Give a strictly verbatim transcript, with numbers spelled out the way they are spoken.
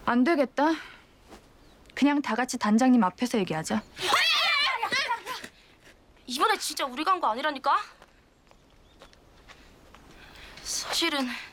안 되겠다. 그냥 다 같이 단장님 앞에서 얘기하자. 이번에 진짜 우리가 한 거 아니라니까? 사실은